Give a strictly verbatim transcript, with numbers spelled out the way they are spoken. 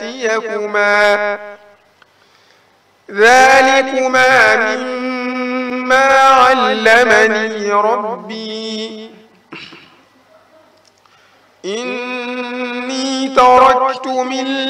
يأتيكما ذلكما مما علمني ربي إني تركت ملة